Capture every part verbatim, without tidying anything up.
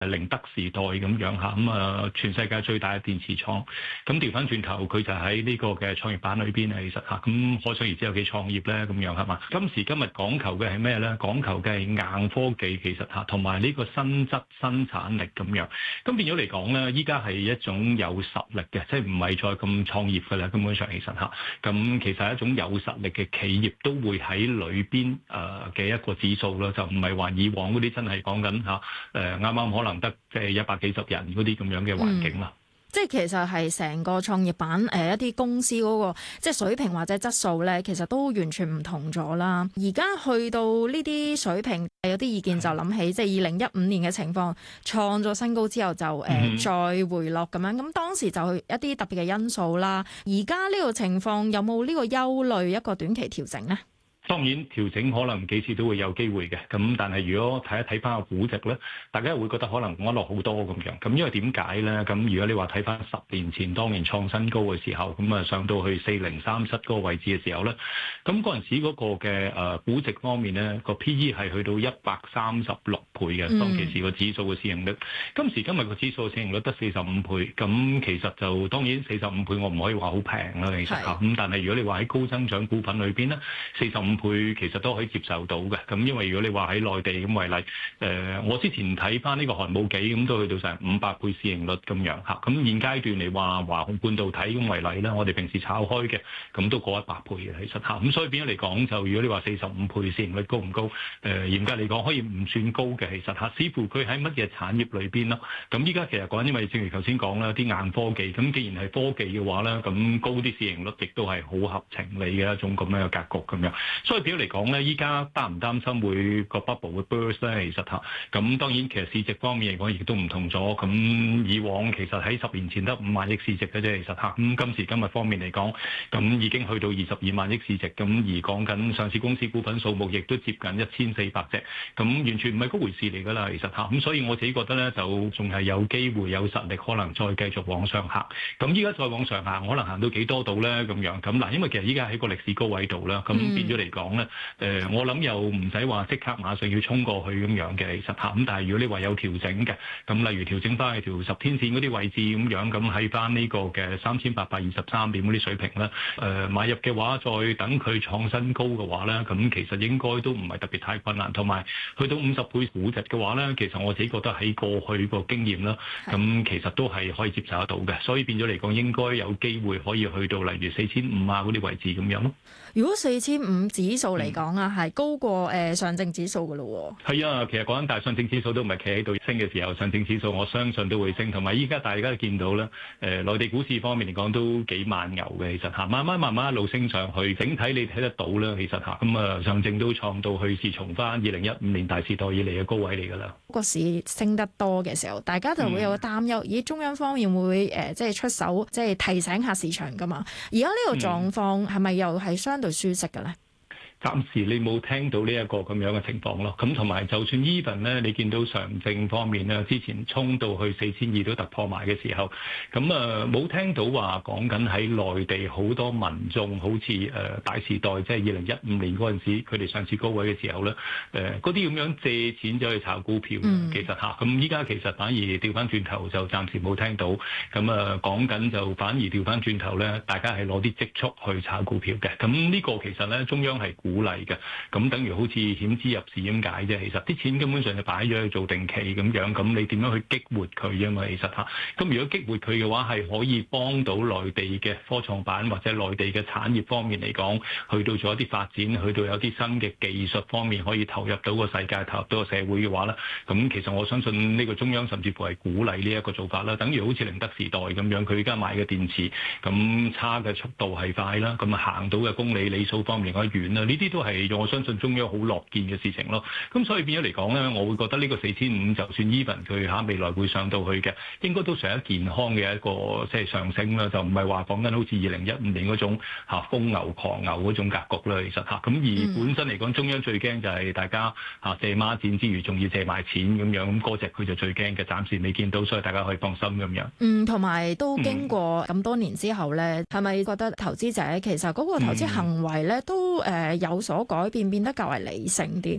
寧德時代咁樣嚇，咁啊全世界最大嘅電池廠，咁調翻轉頭佢就喺呢個嘅創業板裏邊啊，其實嚇，咁可想而知有幾創業咧咁樣係嘛？今時今日講求嘅係咩咧？講求嘅係硬科技其實嚇，同埋呢個新質生產力咁樣。咁變咗嚟講咧，依家係一種有實力嘅，即係唔係再咁創業嘅啦。根本上其實嚇，咁其實係一種有實力嘅企業都會喺裏邊誒嘅一個指數啦，就唔係話以往嗰啲真係講緊嚇誒啱啱可能得即係一百幾十人嗰啲咁樣嘅環境啦。 嗯即係其實係成個創業板誒、呃、一啲公司嗰、那個即係水平或者質素咧，其實都完全唔同咗啦。而家去到呢啲水平，有啲意見就諗起即係二零一五年嘅情況，創咗新高之後就誒、呃嗯、再回落咁樣。咁當時就一啲特別嘅因素啦。而家呢個情況有冇呢個憂慮一個短期調整呢？ 當然調整可能幾次都會有機會嘅，咁但係如果睇一睇翻個估值咧，大家會覺得可能安樂好多咁樣。咁因為點解咧？咁如果你話睇翻十年前當年創新高嘅時候，咁啊上到去四零三七嗰個位置嘅時候咧，咁嗰陣時嗰個嘅誒估值方面咧，個 P E 係去到一百三十六倍嘅，當其時個指數嘅市盈率。今時今日個指數市盈率得四十五倍，咁其實就當然四十五倍我唔可以話好平啦，其實嚇。咁但係如果你話喺高增長股份裏邊咧，四十五倍其實都可以接受到嘅，咁因為如果你話喺內地咁為例，誒、呃、我之前睇翻呢個寒武紀咁都去到成五百倍市盈率咁樣嚇，咁現階段嚟話華虹半導體咁為例啦，我哋平時炒開嘅，咁都過一百倍嘅其實嚇，咁所以變咗嚟講就如果你話四十五倍市盈率高唔高？誒、呃、嚴格嚟講可以唔算高嘅其實嚇，視乎佢喺乜嘢產業裏邊咯。咁依家其實講因為正如頭先講啦，啲硬科技，咁既然係科技嘅話咧，咁高啲市盈率亦都係好合情理嘅一種咁樣嘅格局咁樣，所以變嚟講咧，依家擔唔擔心會個 bubble 會 burst 咧？其實嚇，咁當然其實市值方面嚟講，亦都唔同咗。咁以往其實喺十年前得五萬億市值嘅啫，其實嚇。咁今時今日方面嚟講，咁已經去到二十二萬億市值。咁而講緊上市公司股份數目，亦都接近一千四百隻。咁完全唔係嗰回事嚟㗎啦，其實嚇。咁所以我自己覺得咧，就仲係有機會有實力，可能再繼續往上行。咁依家再往上行，可能行到幾多度咧？咁樣咁嗱，因為其實依家喺個歷史高位度啦，咁變咗嚟講咧。誒、呃，我諗又唔使話即刻馬上要衝過去咁樣嘅，其實嚇。咁但係如果你話有調整嘅，咁例如調整翻去條十天線嗰啲位置咁樣，咁喺翻呢個嘅三千八百二十三點嗰啲水平咧，誒、呃、買入嘅話，再等佢創新高嘅話咧，咁其實應該都唔係特別太困難。同埋去到五十倍估值嘅話咧，其實我自己覺得喺過去個經驗啦，咁其實都係可以接受得到嘅。所以變咗嚟講，應該有機會可以去到例如四千五啊嗰啲位置咁樣咯。 如果四千五指數嚟講啊，係、嗯、高過誒、呃、上證指數嘅咯喎。係啊，其實講緊大上證指數都唔係企喺度升嘅時候，上證指數我相信都會升。同埋依家大家都見到咧，誒、呃、內地股市方面嚟講都幾慢牛嘅，其實嚇，慢慢慢慢一路升上去，整體你睇得到啦，其實嚇。咁啊，上證都創到去自從翻二零一五年大時代以嚟嘅高位嚟㗎啦。 個市升得多嘅時候，大家就會有個擔憂，咦、嗯？中央方面會唔會誒即係出手，即係提醒下市場㗎嘛？而家呢個狀況係咪又係相對舒適嘅咧？ 暫時你冇聽到呢一個咁樣嘅情況咯，咁同埋就算 even 咧，你見到上證方面咧，之前衝到去四千二都突破埋嘅時候，咁啊冇聽到話講緊喺內地好多民眾好似誒大時代即係二零一五年嗰陣時，佢哋上市高位嘅時候咧，誒嗰啲咁樣借錢走去炒股票，嗯、其實嚇，咁依家其實反而調翻轉頭就暫時冇聽到，咁啊講緊就反而調翻轉頭咧，大家係攞啲積蓄去炒股票嘅，咁呢個其實咧中央係鼓勵嘅，咁等於好似險資入市咁解啫。其實啲錢根本上就擺咗去做定期咁樣，咁你點樣去激活佢啊嘛？其實嚇，咁如果激活佢嘅話，係可以幫到內地嘅科創板或者內地嘅產業方面嚟講，去到做一啲發展，去到有啲新嘅技術方面可以投入到個世界，投入到個社會嘅話咧，咁其實我相信呢個中央甚至乎係鼓勵呢一個做法啦。等於好似寧德時代咁樣，佢而家買嘅電池咁差嘅速度係快啦，咁啊行到嘅公里里數方面可以遠啦，呢啲都係我相信中央好樂見嘅事情咯。咁所以變咗嚟講咧，我會覺得呢個四千五就算 even 佢嚇未來會上到去嘅，應該都係一健康嘅一個即係上升啦，就唔係話講緊好似二零一五年嗰種嚇瘋牛狂牛嗰種格局啦。其實嚇咁而本身嚟講，中央最驚就係大家嚇借孖展之餘，仲要借埋錢咁樣，咁嗰隻佢就最驚嘅，暫時未見到，所以大家可以放心咁樣。 嗯，同埋都經過咁多年之後咧，係咪、嗯、覺得投資者其實嗰個投資行為咧都誒有所改變，變得較為理性啲？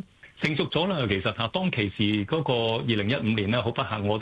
成熟咗啦，其實嚇當其時嗰個二零一五年咧，好不幸我